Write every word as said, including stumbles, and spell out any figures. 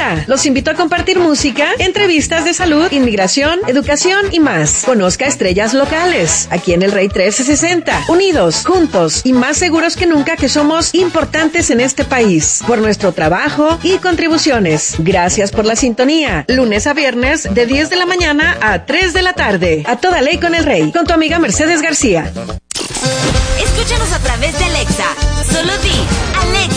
Sonora. Los invito a compartir música, entrevistas de salud, inmigración, educación y más. Conozca estrellas locales, aquí en el Rey trece sesenta. Unidos, juntos y más seguros que nunca que somos importantes en este país. Por nuestro trabajo y contribuciones. Gracias por la sintonía. Lunes a viernes de diez de la mañana a tres de la tarde. A toda ley con el Rey. Con tu amiga Mercedes García. Escúchanos a través de Alexa. Solo di Alexa.